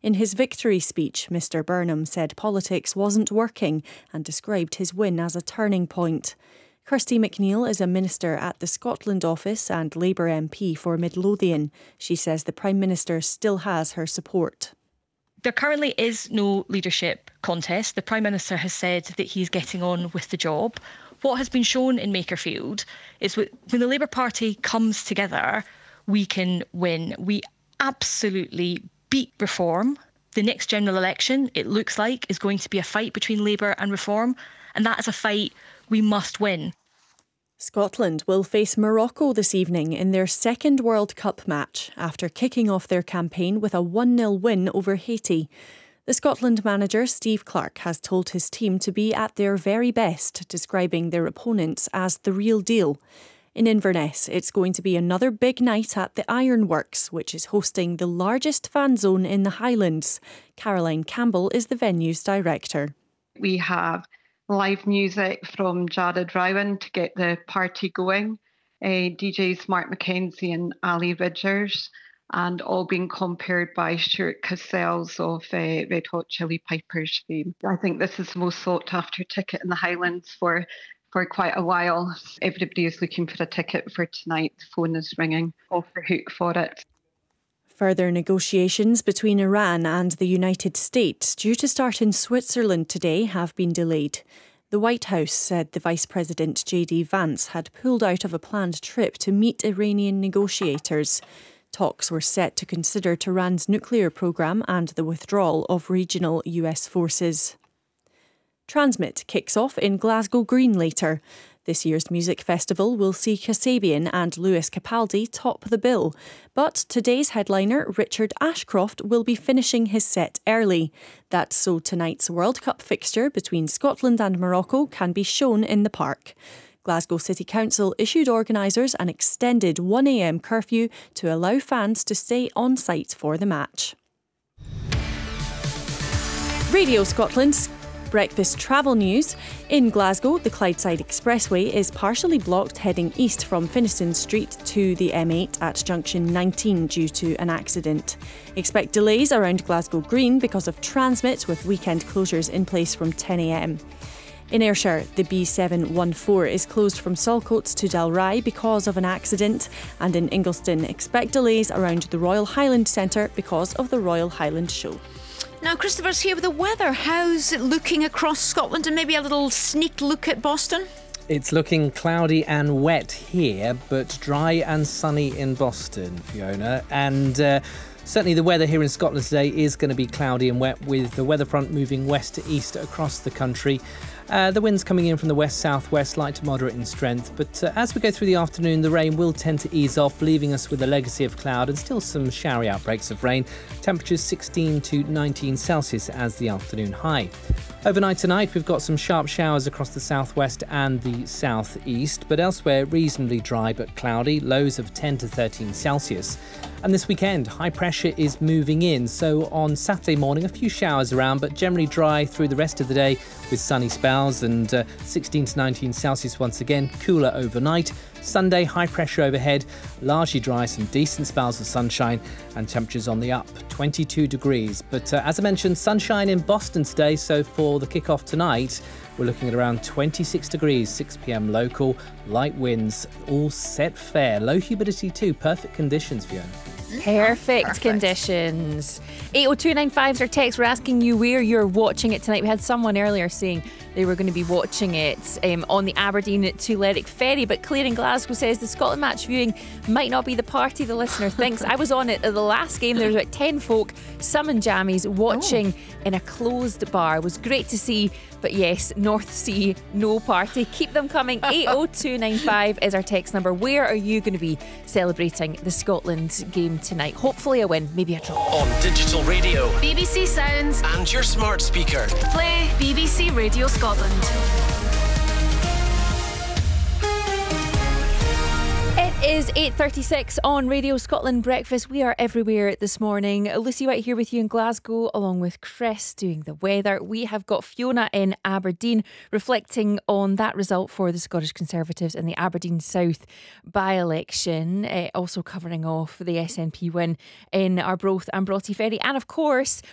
In his victory speech, Mr Burnham said politics wasn't working and described his win as a turning point. Kirsty McNeil is a minister at the Scotland office and Labour MP for Midlothian. She says the Prime Minister still has her support. There currently is no leadership contest. The Prime Minister has said that he's getting on with the job. What has been shown in Makerfield is when the Labour Party comes together, we can win. We absolutely beat Reform. The next general election, it looks like, is going to be a fight between Labour and Reform, and that is a fight we must win. Scotland will face Morocco this evening in their second World Cup match after kicking off their campaign with a 1-0 win over Haiti. The Scotland manager, Steve Clarke, has told his team to be at their very best, describing their opponents as the real deal. In Inverness, it's going to be another big night at the Ironworks, which is hosting the largest fan zone in the Highlands. Caroline Campbell is the venue's director. We have live music from Jared Rowan to get the party going, DJs Mark McKenzie and Ali Ridgers, and all being compared by Stuart Cassells of Red Hot Chili Peppers fame. I think this is the most sought after ticket in the Highlands for quite a while. Everybody is looking for a ticket for tonight. The phone is ringing off the hook for it. Further negotiations between Iran and the United States, due to start in Switzerland today, have been delayed. The White House said the Vice President J.D. Vance had pulled out of a planned trip to meet Iranian negotiators. Talks were set to consider Tehran's nuclear programme and the withdrawal of regional US forces. Transmit kicks off in Glasgow Green later. This year's music festival will see Kasabian and Lewis Capaldi top the bill. But today's headliner, Richard Ashcroft, will be finishing his set early. That's so tonight's World Cup fixture between Scotland and Morocco can be shown in the park. Glasgow City Council issued organisers an extended 1 a.m. curfew to allow fans to stay on site for the match. Radio Scotland's breakfast travel news. In Glasgow, the Clydeside Expressway is partially blocked heading east from Finnieston Street to the M8 at junction 19 due to an accident. Expect delays around Glasgow Green because of Transmit, with weekend closures in place from 10 a.m. In Ayrshire, the B714 is closed from Saltcoats to Dalry because of an accident, and in Ingliston, expect delays around the Royal Highland Centre because of the Royal Highland Show. Now, Christopher's here with the weather. How's it looking across Scotland, and maybe a little sneak look at Boston? It's looking cloudy and wet here, but dry and sunny in Boston, Fiona. And certainly the weather here in Scotland today is going to be cloudy and wet, with the weather front moving west to east across the country. The winds coming in from the west-southwest, light to moderate in strength. But as we go through the afternoon, the rain will tend to ease off, leaving us with a legacy of cloud and still some showery outbreaks of rain. Temperatures 16 to 19 Celsius as the afternoon high. Overnight tonight, we've got some sharp showers across the southwest and the southeast, but elsewhere reasonably dry but cloudy, lows of 10 to 13 Celsius. And this weekend, high pressure is moving in, so on Saturday morning, a few showers around, but generally dry through the rest of the day with sunny spells and 16 to 19 Celsius once again, cooler overnight. Sunday, high pressure overhead, largely dry, some decent spells of sunshine and temperatures on the up, 22 degrees. But as I mentioned, sunshine in Boston today, so for the kickoff tonight, we're looking at around 26 degrees, 6 p.m. local, light winds, all set fair, low humidity too, perfect conditions, Fiona. Perfect conditions. 80295 is our text. We're asking you where you're watching it tonight. We had someone earlier saying they were going to be watching it on the Aberdeen to Lerwick ferry, but Claire in Glasgow says the Scotland match viewing might not be the party the listener thinks. I was on it at the last game. There was about 10 folk, some in jammies, watching in a closed bar. It was great to see, but yes, North Sea, no party. Keep them coming. 80295 is our text number. Where are you going to be celebrating the Scotland game tonight? Hopefully a win, maybe a draw. On digital radio, BBC Sounds, and your smart speaker. Play BBC Radio Scotland. It is 8:36 on Radio Scotland Breakfast. We are everywhere this morning. Lucy White here with you in Glasgow, along with Chris doing the weather. We have got Fiona in Aberdeen reflecting on that result for the Scottish Conservatives in the Aberdeen South by-election. Also covering off the SNP win in Arbroath and Broughty Ferry. And of course,